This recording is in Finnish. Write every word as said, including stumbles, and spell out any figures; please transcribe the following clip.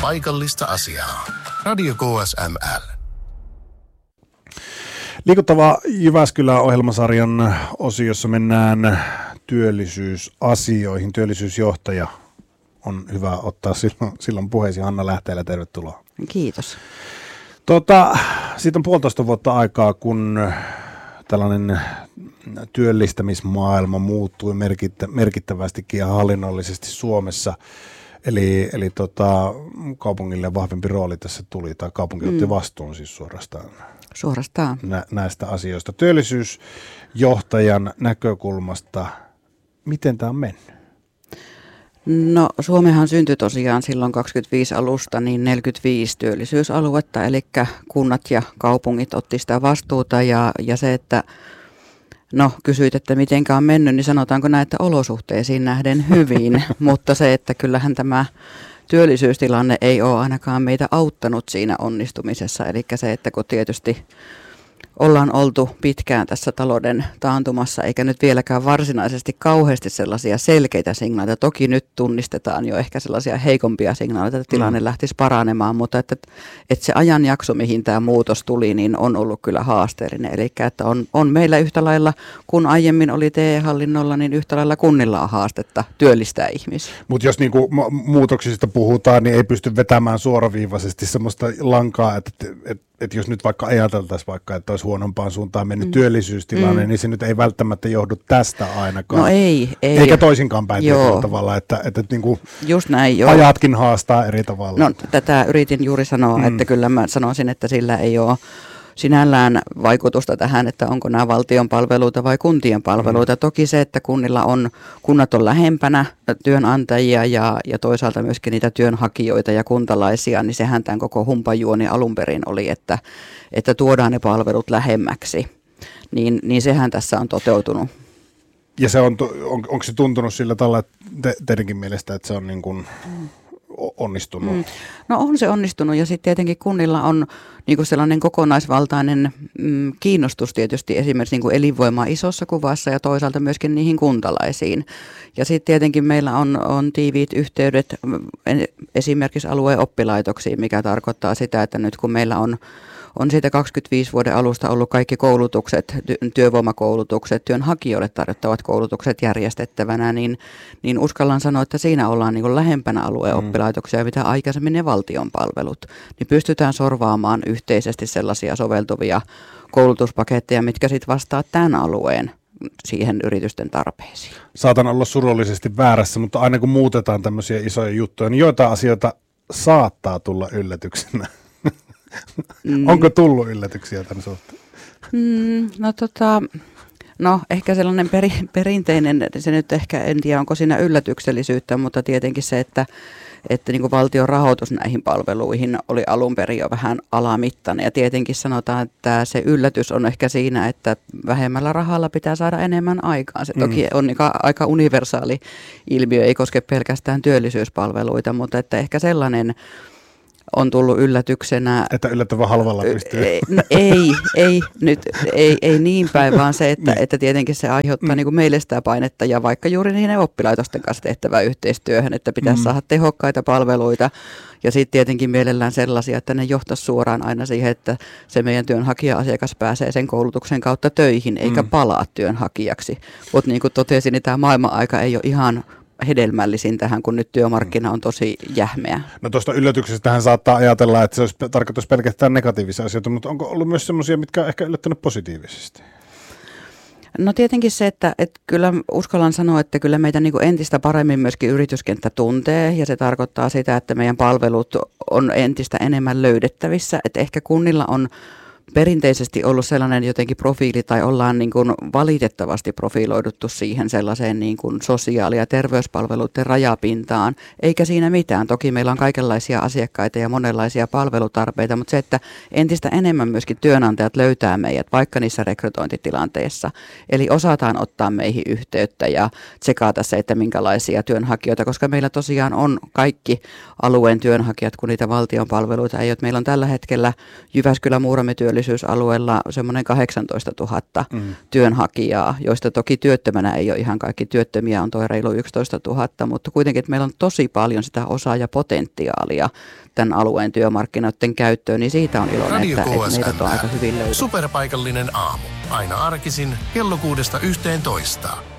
paikallista asiaa. Radio K S M L. Liikuttava Jyväskylä-ohjelmasarjan osiossa mennään työllisyysasioihin. Työllisyysjohtaja on hyvä ottaa silloin, silloin puheisiin. Hanna Lähteilä, tervetuloa. Kiitos. Tota, siitä on puolitoista vuotta aikaa, kun tällainen työllistämismaailma muuttui merkittä, merkittävästikin ja hallinnollisesti Suomessa. Eli, eli tota, kaupungille vahvempi rooli tässä tuli, tai kaupunki otti vastuun siis suorastaan, suorastaan. Nä, näistä asioista. Työllisyysjohtajan näkökulmasta, miten tämä on mennyt? No Suomehan syntyi tosiaan silloin kaksikymmentäviisi alusta niin neljäkymmentäviisi työllisyysaluetta, eli kunnat ja kaupungit otti sitä vastuuta ja, ja se, että no kysyit, että mitenkä on mennyt, niin sanotaanko näitä olosuhteisiin nähden hyvin, mutta se, että kyllähän tämä työllisyystilanne ei ole ainakaan meitä auttanut siinä onnistumisessa, eli se, että kun tietysti ollaan oltu pitkään tässä talouden taantumassa, eikä nyt vieläkään varsinaisesti kauheasti sellaisia selkeitä signaaleita. Toki nyt tunnistetaan jo ehkä sellaisia heikompia signaaleita, että tilanne mm. lähtisi paranemaan, mutta että, että se ajanjakso, mihin tämä muutos tuli, niin on ollut kyllä haasteellinen. Eli että on, on meillä yhtä lailla, kun aiemmin oli T E-hallinnolla, niin yhtä lailla kunnilla on haastetta työllistää ihmisiä. Mutta jos niinku muutoksista puhutaan, niin ei pysty vetämään suoraviivaisesti sellaista lankaa, että, että että jos nyt vaikka ajateltaisiin vaikka, että olisi huonompaan suuntaan mennyt mm. työllisyystilanne, mm. niin se nyt ei välttämättä johdu tästä ainakaan. No ei, ei. Eikä toisinkaan päin tietyllä tavalla, että, että niin kuin just näin, joo. Ajatkin haastaa eri tavalla. No tätä yritin juuri sanoa, mm. että kyllä mä sanoisin, että sillä ei ole sinällään vaikutusta tähän, että onko nämä valtion palveluita vai kuntien palveluita. Mm. Toki se, että kunnilla on, kunnat on lähempänä työnantajia ja, ja toisaalta myöskin niitä työnhakijoita ja kuntalaisia, niin sehän tämän koko humpajuoni alun perin oli, että, että tuodaan ne palvelut lähemmäksi. Niin, niin sehän tässä on toteutunut. Ja se on, on, onko se tuntunut sillä tavalla, että te, teidänkin mielestä, että se on niin kuin mm. onnistunut? Mm. No on se onnistunut ja sitten tietenkin kunnilla on niin kuin sellainen kokonaisvaltainen mm, kiinnostus tietysti esimerkiksi niin kuin elinvoimaa isossa kuvassa ja toisaalta myöskin niihin kuntalaisiin. Ja sitten tietenkin meillä on, on tiiviit yhteydet esimerkiksi alueen oppilaitoksiin, mikä tarkoittaa sitä, että nyt kun meillä on On siitä kaksikymmentäviisi vuoden alusta ollut kaikki koulutukset, työvoimakoulutukset, työnhakijoille tarjottavat koulutukset järjestettävänä, niin, niin uskallan sanoa, että siinä ollaan niin kuin lähempänä alueen oppilaitoksia, mitä aikaisemmin ne valtion palvelut. Niin pystytään sorvaamaan yhteisesti sellaisia soveltuvia koulutuspaketteja, mitkä sitten vastaa tämän alueen siihen yritysten tarpeisiin. Saatan olla surullisesti väärässä, mutta aina kun muutetaan tämmöisiä isoja juttuja, niin joitain asioita saattaa tulla yllätyksenä. Mm. Onko tullut yllätyksiä tämän suhteen? Mm, no tota, no ehkä sellainen peri, perinteinen, se nyt ehkä en tiedä onko siinä yllätyksellisyyttä, mutta tietenkin se, että, että niin kuin valtion rahoitus näihin palveluihin oli alun perin jo vähän alamittainen. Ja tietenkin sanotaan, että se yllätys on ehkä siinä, että vähemmällä rahalla pitää saada enemmän aikaan. Se toki on niin aika universaali ilmiö, ei koske pelkästään työllisyyspalveluita, mutta että ehkä sellainen on tullut yllätyksenä. Että yllättävän halvalla pystyy. No ei, ei, nyt, ei, ei niin päin, vaan se, että, että tietenkin se aiheuttaa mm. niin kuin meille sitä painetta ja vaikka juuri niiden oppilaitosten kanssa tehtävää yhteistyöhön, että pitäisi mm. saada tehokkaita palveluita ja sitten tietenkin mielellään sellaisia, että ne johtaisi suoraan aina siihen, että se meidän työnhakija-asiakas pääsee sen koulutuksen kautta töihin eikä mm. palaa työnhakijaksi. Mutta niin kuin totesin, niin tämä maailman-aika ei ole ihan hedelmällisin tähän, kun nyt työmarkkina on tosi jähmeä. No tuosta yllätyksestähän saattaa ajatella, että se olisi tarkoitus pelkästään negatiivisia asioita, mutta onko ollut myös sellaisia, mitkä on ehkä yllättänyt positiivisesti? No tietenkin se, että, että kyllä uskallan sanoa, että kyllä meitä niin kuin entistä paremmin myöskin yrityskenttä tuntee ja se tarkoittaa sitä, että meidän palvelut on entistä enemmän löydettävissä, että ehkä kunnilla on perinteisesti ollut sellainen jotenkin profiili tai ollaan niin kuin valitettavasti profiloiduttu siihen sellaiseen niin kuin sosiaali- ja terveyspalveluiden rajapintaan, eikä siinä mitään. Toki meillä on kaikenlaisia asiakkaita ja monenlaisia palvelutarpeita, mutta se, että entistä enemmän myöskin työnantajat löytää meidät vaikka niissä rekrytointitilanteissa. Eli osataan ottaa meihin yhteyttä ja tsekata se, että minkälaisia työnhakijoita, koska meillä tosiaan on kaikki alueen työnhakijat, kun niitä valtion palveluita ei ole. Meillä on tällä hetkellä Jyväskylä-Muurame työllisyysalueella semmoinen kahdeksantoistatuhatta mm. työnhakijaa, joista toki työttömänä ei ole ihan kaikki. Työttömiä on tuo reilu yksitoistatuhatta, mutta kuitenkin, että meillä on tosi paljon sitä osaajapotentiaalia tämän alueen työmarkkinoiden käyttöön, niin siitä on iloinen, että, että meidät on aika hyvin löydetty. Superpaikallinen aamu. Aina arkisin kello kuudesta yhteentoista.